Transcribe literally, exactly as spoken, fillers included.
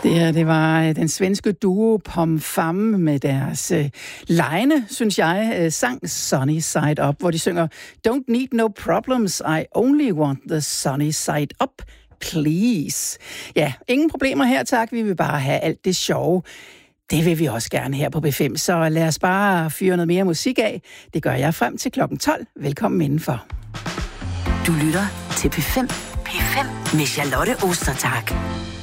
Det her, det var den svenske duo Pom Fam med deres øh, line, synes jeg, øh, sang Sunny Side Up, hvor de synger Don't need no problems, I only want the sunny side up, please. Ja, ingen problemer her, tak. Vi vil bare have alt det sjove. Det vil vi også gerne her på B fem, så lad os bare fyre noget mere musik af. Det gør jeg frem til klokken tolv. Velkommen indenfor. Du lytter til P fem. P fem med Charlotte Ostertag.